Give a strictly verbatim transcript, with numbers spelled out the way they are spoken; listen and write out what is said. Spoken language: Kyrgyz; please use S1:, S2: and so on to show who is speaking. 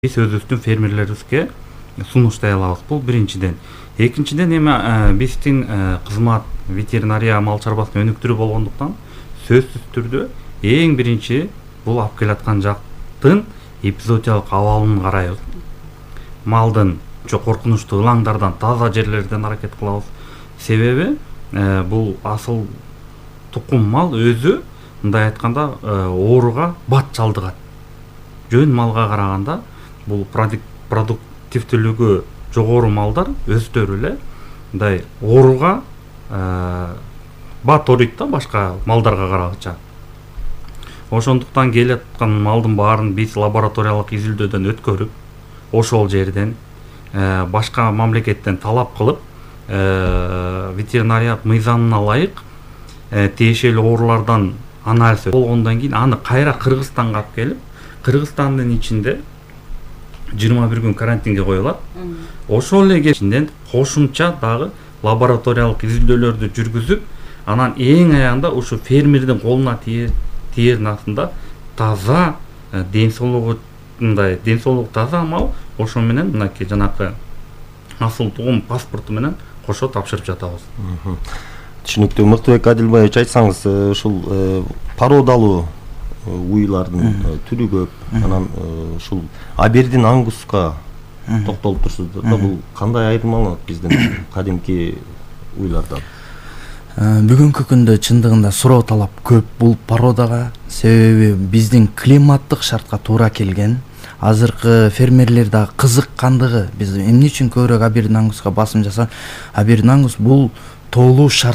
S1: Биз өзүбүздүн фермерлерибизге сунуштай алабыз. Бул биринчиден. Экинчиден эми биздин кызмат ветеринария мал чарбасынын өнүктүрүү болгондуктан сөзсүз түрдө эң биринчи бул алып келаткан жактын эпизоотиялык абалын карайбыз. Малдын коркунучтуу ылаңдардан таза жерлерден аракет кылабыз. Себеби бул асыл тукум мал өзү мындай айтканда ооруга бат чалдыгат. Жөн малга караганда бул продуктивдүүлүгү жогору малдар өздөрү эле мындай ооруга бат оройт да башка малдарга карагыча. Ошондуктан келаткан малдын баарын биз лабораториялык изилдөөдөн өткөрүп, ошол жерден башка мамлекеттен талап кылып, ветеринариялык мыйзамына ылайык тиешелүү оорулардан анализ болгондон кийин аны кайра Кыргызстанга алып келип, Кыргызстандын ичинде жыйырма бир күн карантинге коюлат. Ошол эле кечинден кошумча дагы лабораториялык изилдөөлөрдү жүргүзүп, анан эң аягында ушу фермердин колуна тиер насында таза ден соолугу мындай ден соолугу таза мал, ошо менен мынакей жанакы асыл тукум паспорту менен кошо тапшырып жатабыз.
S2: Түшүнүктүү. Мыктыбек Адилбаевич, айтсаңыз, ушул породалуу уйлардын түрү көп. Анан ушул Абердин Ангуска токтолуп турсуздар да, бул кандай айырмаланат биздин кадимки уйлардан?
S3: Бүгүнкү күндө чындыгында суроо талап көп бул породага, себеби биздин климаттык шартка туура келген. Азыркы фермерлер да кызыккандыгы, биз эмне үчүн көбүрөөк Абердин Ангуска басым жасап, Абердин Ангус бул тоолуу шарт